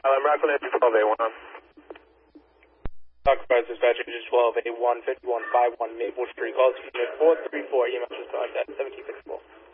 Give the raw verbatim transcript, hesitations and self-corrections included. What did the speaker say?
I'm Rockland twelve A one. Talk about dispatcher twelve A one fifty-one fifty-one Maple Street. Calls unit four three four, email just contact seventeen fifty-four.